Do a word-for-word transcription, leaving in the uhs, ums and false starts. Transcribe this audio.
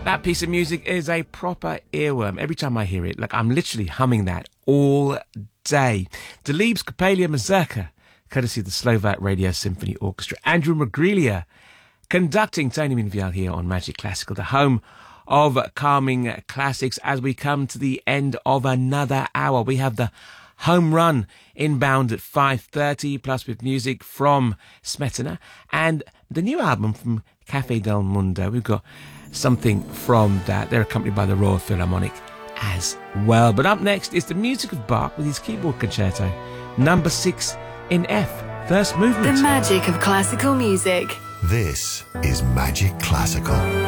That piece of music is a proper earworm. Every time I hear it, like I'm literally humming that all day. Delibes Coppelia Mazurka, courtesy of the Slovak Radio Symphony Orchestra. Andrew Magrilia conducting Tony Minvial here on Magic Classical, the home of calming classics. As we come to the end of another hour, we have the home run inbound at five thirty, plus with music from Smetana and the new album from Cafe del Mundo. We've got something from that. They're accompanied by the Royal Philharmonic as well. But up next is the music of Bach with his keyboard concerto, number six in F, first movement. The magic of classical music. This is Magic Classical.